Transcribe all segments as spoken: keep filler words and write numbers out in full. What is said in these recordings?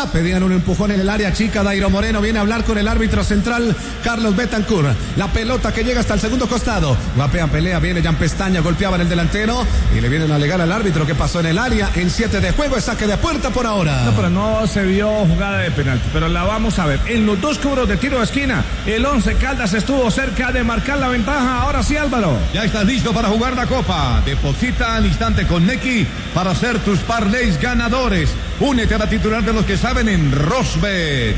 falta, pedían un empujón en el área chica. Dairo Moreno viene a hablar con el árbitro central Carlos Betancourt. La pelota que llega hasta el segundo costado. Guapean pelea, viene Jan Pestaña, golpeaba en el delantero y le vienen a alegar al árbitro que pasó en el área. En siete de juego es saque de puerta por ahora. No, pero no se vio jugada de penalti, pero la vamos a ver. En los dos cobros de tiro de esquina, el Once Caldas estuvo cerca de marcar la ventaja. Ahora sí, Álvaro. Ya estás listo para jugar la Copa. Deposita al instante con Nequi para hacer tus parlays ganadores. Únete a la titular de los que saben en Rosbet.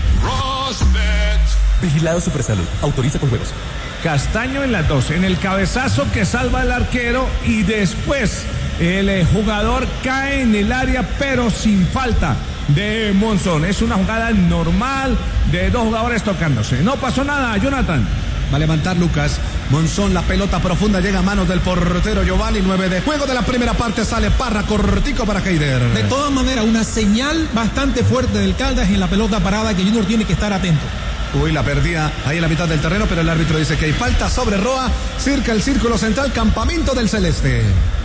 Rosbet. Vigilado Supersalud. Autoriza con juegos. Castaño en las dos, en el cabezazo que salva el arquero y después el eh, jugador cae en el área pero sin falta de Monzón. Es una jugada normal de dos jugadores tocándose. No pasó nada, Jonathan. Va a levantar Lucas Monzón, la pelota profunda llega a manos del portero Giovanni. Nueve de juego de la primera parte, sale Parra, cortico para Heider. De todas maneras, una señal bastante fuerte del Caldas en la pelota parada que Junior tiene que estar atento. Uy, la perdía ahí en la mitad del terreno, pero el árbitro dice que hay falta sobre Roa, cerca el círculo central, campamento del Celeste.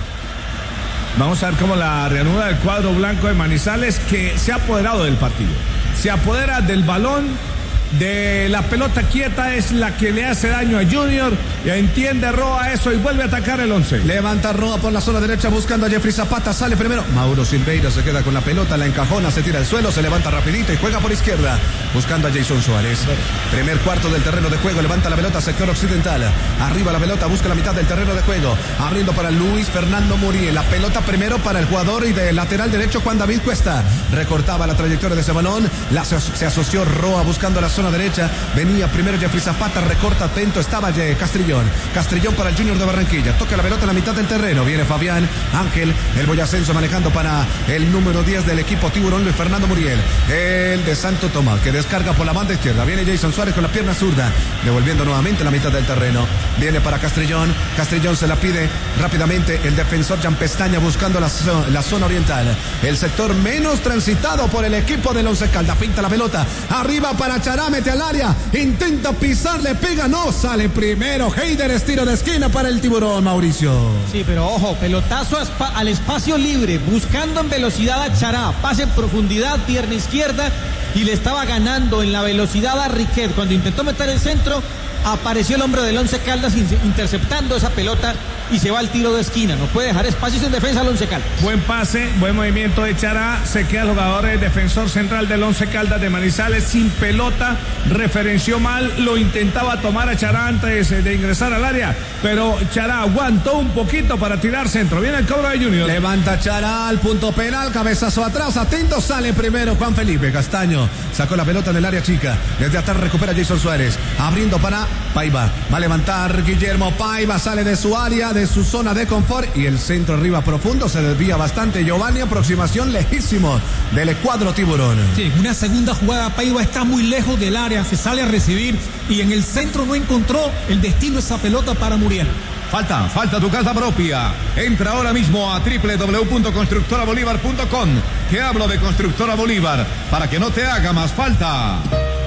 Vamos a ver cómo la reanuda el cuadro blanco de Manizales, que se ha apoderado del partido. Se apodera del balón, de la pelota quieta, es la que le hace daño a Junior. Y entiende Roa eso y vuelve a atacar el once. Levanta Roa por la zona derecha buscando a Jeffrey Zapata, sale primero Mauro Silveira, se queda con la pelota, la encajona, se tira al suelo, se levanta rapidito y juega por izquierda buscando a Jason Suárez. Primer cuarto del terreno de juego, levanta la pelota sector occidental, arriba la pelota, busca la mitad del terreno de juego, abriendo para Luis Fernando Muriel, la pelota primero para el jugador y de lateral derecho Juan David Cuesta, recortaba la trayectoria de ese balón, la, se, se asoció Roa buscando la zona derecha, venía primero Jeffrey Zapata, recorta atento, estaba Castrillón, Castrillón para el Junior de Barranquilla, toca la pelota en la mitad del terreno, viene Fabián Ángel, el boyacense manejando para el número diez del equipo Tiburón, Luis Fernando Muriel, el de Santo Tomás, que descarga por la banda izquierda, viene Jason Suárez con la pierna zurda, devolviendo nuevamente la mitad del terreno, viene para Castrillón, Castrillón se la pide rápidamente el defensor Jan Pestaña buscando la, la zona oriental, el sector menos transitado por el equipo del Once Caldas, pinta la pelota, arriba para Chará, mete al área, intenta pisar, le pega, no, sale primero Heider, estiro de esquina para el Tiburón, Mauricio. Sí, pero ojo, pelotazo al espacio libre, buscando en velocidad a Chará, pase en profundidad, pierna izquierda, y le estaba ganando en la velocidad a Riquet. Cuando intentó meter el centro, apareció el hombre del Once Caldas interceptando esa pelota y se va al tiro de esquina. No puede dejar espacios en defensa al Once Caldas. Buen pase, buen movimiento de Chará. Se queda el jugador el defensor central del Once Caldas de Manizales sin pelota. Referenció mal, lo intentaba tomar a Chará antes de ingresar al área, pero Chará aguantó un poquito para tirar centro. Viene el cobro de Junior. Levanta Chará al punto penal, cabezazo atrás, atento, sale primero Juan Felipe Castaño. Sacó la pelota en el área chica. Desde atrás recupera Jason Suárez. Abriendo para Paiva. Va a levantar Guillermo Paiva, sale de su área, de su zona de confort, y el centro arriba profundo se desvía bastante Giovanni, aproximación lejísimo del cuadro Tiburón. Sí, una segunda jugada, Paiva está muy lejos del área, se sale a recibir y en el centro no encontró el destino esa pelota para Muriel. Falta, falta tu casa propia. Entra ahora mismo a doble u doble u doble u punto constructora bolívar punto com, que hablo de Constructora Bolívar, para que no te haga más falta.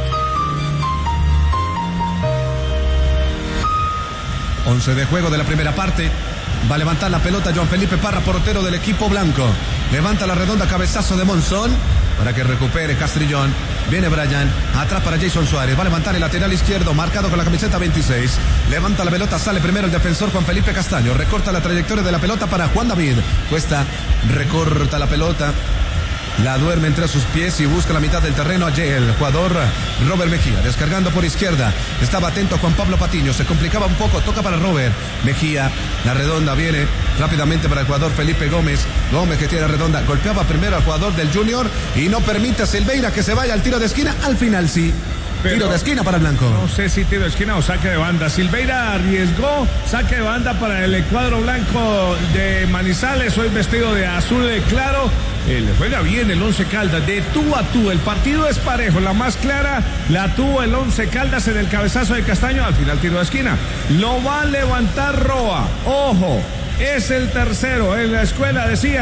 once de juego de la primera parte. Va a levantar la pelota Joan Felipe Parra, portero del equipo blanco. Levanta la redonda, cabezazo de Monzón para que recupere Castrillón. Viene Brian, atrás para Jason Suárez. Va a levantar el lateral izquierdo, marcado con la camiseta veintiséis. Levanta la pelota, sale primero el defensor Juan Felipe Castaño. Recorta la trayectoria de la pelota para Juan David. Cuesta, recorta la pelota. La duerme entre sus pies y busca la mitad del terreno. Allí el jugador Robert Mejía, descargando por izquierda. Estaba atento Juan Pablo Patiño, se complicaba un poco, toca para Robert Mejía. La redonda viene rápidamente para el jugador Felipe Gómez. Gómez que tiene redonda, golpeaba primero al jugador del Junior y no permite a Silveira que se vaya al tiro de esquina. Al final sí. Pero tiro de esquina para el blanco. No sé si tiro de esquina o saque de banda. Silveira arriesgó saque de banda para el cuadro blanco de Manizales, hoy vestido de azul claro. Eh, le juega bien el Once Caldas, de tú a tú, el partido es parejo, la más clara la tuvo el Once Caldas en el cabezazo de Castaño, al final tiro de esquina, lo va a levantar Roa, ojo, es el tercero, en la escuela decían,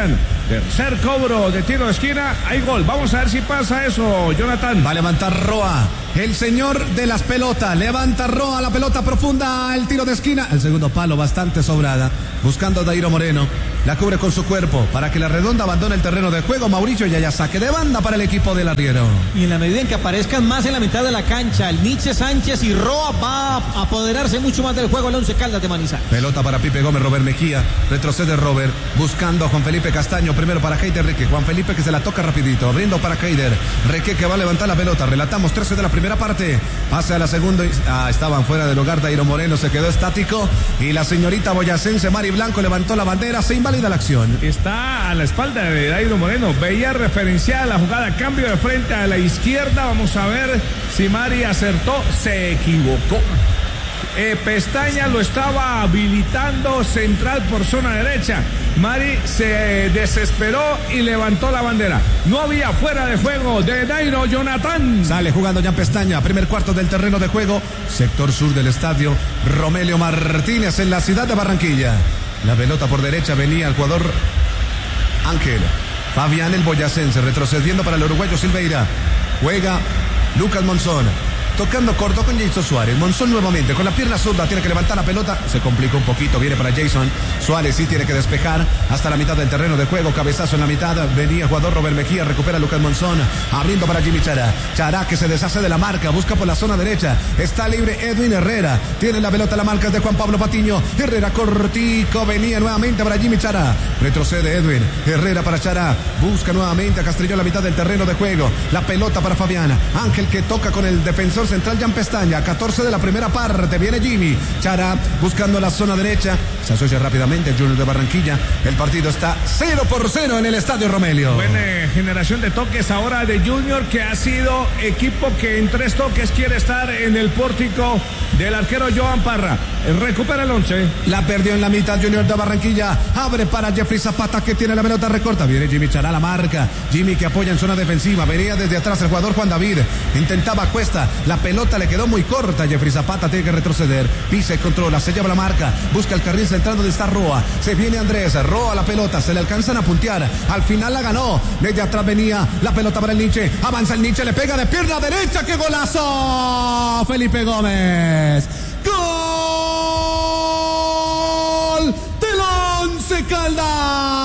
Tercer cobro de tiro de esquina, hay gol. Vamos a ver si pasa eso, Jonathan. Va a levantar Roa, el señor de las pelotas. Levanta Roa, la pelota profunda, el tiro de esquina. El segundo palo bastante sobrada. Buscando a Dairo Moreno. La cubre con su cuerpo para que la redonda abandone el terreno de juego. Mauricio Yaya, saque de banda para el equipo del arriero. Y en la medida en que aparezcan más en la mitad de la cancha, el Nietzsche Sánchez y Roa va a apoderarse mucho más del juego el Once Caldas de Manizales. Pelota para Pipe Gómez, Robert Mejía. Retrocede Robert, buscando a Juan Felipe Castaño. Primero para Heider Reque. Juan Felipe que se la toca rapidito. Abriendo para Heider. Reque que va a levantar la pelota. Relatamos trece de la primera parte. Pase a la segunda. Ah, estaban fuera del hogar. Dairo Moreno se quedó estático. Y la señorita boyacense Mari Blanco levantó la bandera. Se invalida la acción. Está a la espalda de Dairo Moreno. Veía referenciada la jugada. Cambio de frente a la izquierda. Vamos a ver si Mari acertó. Se equivocó. Eh, Pestaña lo estaba habilitando central por zona derecha. Mari se desesperó y levantó la bandera. No había fuera de juego de Dairo, Jonathan. Sale jugando Jan Pestaña, primer cuarto del terreno de juego, sector sur del estadio Romelio Martínez en la ciudad de Barranquilla. La pelota por derecha venía al jugador Ángel Fabián el boyacense, retrocediendo para el uruguayo Silveira. Juega Lucas Monzón. Tocando corto con Jason Suárez. Monzón nuevamente con la pierna zurda. Tiene que levantar la pelota. Se complica un poquito. Viene para Jason. Suárez sí tiene que despejar hasta la mitad del terreno de juego. Cabezazo en la mitad. Venía el jugador Robert Mejía. Recupera a Lucas Monzón. Abriendo para Jimmy Chará. Chará que se deshace de la marca. Busca por la zona derecha. Está libre Edwin Herrera. Tiene la pelota. La marca de Juan Pablo Patiño. Herrera cortico. Venía nuevamente para Jimmy Chará. Retrocede Edwin. Herrera para Chará. Busca nuevamente a Castrillón en la mitad del terreno de juego. La pelota para Fabián. Ángel que toca con el defensor central Jan Pestaña. catorce de la primera parte. Viene Jimmy Chará buscando la zona derecha. Se asocia rápidamente el Junior de Barranquilla. El partido está cero por cero en el estadio Romelio. Buena generación de toques ahora de Junior, que ha sido equipo que en tres toques quiere estar en el pórtico del arquero Joan Parra. Recupera el once. La perdió en la mitad Junior de Barranquilla. Abre para Jeffrey Zapata que tiene la pelota recorta. Viene Jimmy Chará, la marca. Jimmy que apoya en zona defensiva. Venía desde atrás el jugador Juan David. Intentaba Cuesta. La pelota le quedó muy corta. Jeffrey Zapata tiene que retroceder. Pisa y controla. Se lleva la marca. Busca el carril central donde está Roa. Se viene Andrés. Roa la pelota. Se le alcanzan a puntear. Al final la ganó. Desde atrás venía la pelota para el Nietzsche. Avanza el Nietzsche. Le pega de pierna derecha. ¡Qué golazo! Felipe Gómez.